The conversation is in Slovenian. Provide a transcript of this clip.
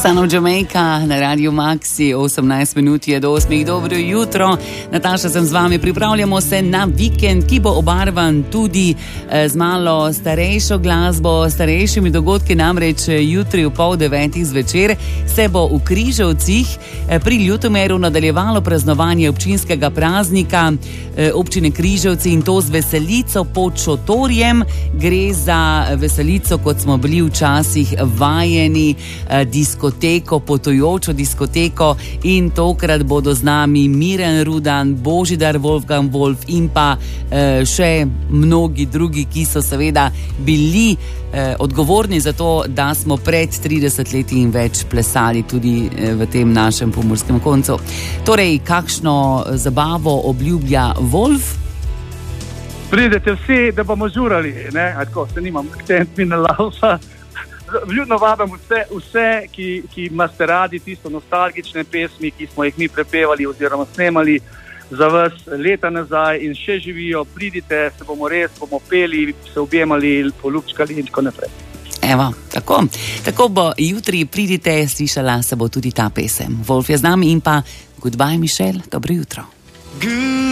Son of Jamaica na Radio Maxi, 18 minut je do 8. Dobro jutro. Nataša, sem z vami. Pripravljamo se na vikend, ki bo obarvan tudi z malo starejšo glasbo, starejšimi dogodki. Namreč jutri v 8:30 zvečer se bo v Križevcih pri Ljutomeru nadaljevalo praznovanje občinskega praznika občine Križevci, in to z veselico pod šotorjem. Gre za veselico, kot smo bili včasih vajeni, diskoteko, potujočo diskoteko, in tokrat bodo z nami Miren Rudan, Božidar Wolfgang Wolf in pa še mnogi drugi, ki so seveda bili odgovorni za to, da smo pred 30 leti in več plesali tudi v tem našem pomurskem koncu. Torej, kakšno zabavo obljublja Wolf? Pridete vsi, da bomo žurali, ne? Tako, se nimam akcent mi na laufa. Vljudno vabim vse, ki imate radi tisto nostalgične pesmi, ki smo jih mi prepevali oziroma snemali za vas leta nazaj in še živijo. Pridite, se bomo peli, se objemali, poljubčkali in tako naprej. Evo, tako bo jutri. Pridite, slišala se bo tudi ta pesem. Wolf je z nami in pa Goodbye Michelle, dobro jutro.